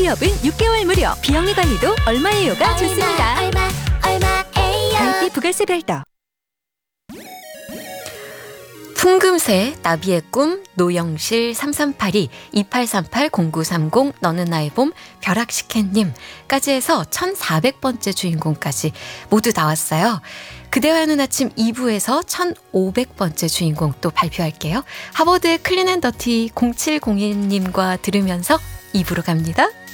클리업은 6개월 무료. 비영리 관리도 얼마에요가 좋습니다. 얼마에요? 가입비 부가세 별도. 풍금새, 나비의 꿈, 노영실 3382, 2838-0930, 너는 나의 봄, 벼락시캔님까지 해서 1400번째 주인공까지 모두 나왔어요. 그대와 하는 아침 2부에서 1500번째 주인공 또 발표할게요. 하버드의 클린 앤 더티 0701님과 들으면서 2부로 갑니다.